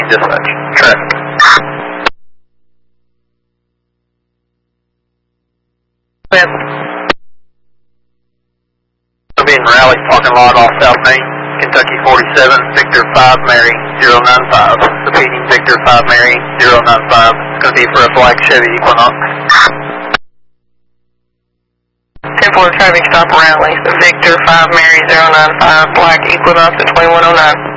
dispatch. Traffic. Yes. We'll be in Raleigh parking lot off South Main, Kentucky 47, Victor 5 Mary 095. Repeating, Victor 5 Mary 095. It's going to be for a black Chevy Equinox. 10-4 traffic stop Raleigh. Victor 5 Mary 095, black Equinox at 2109.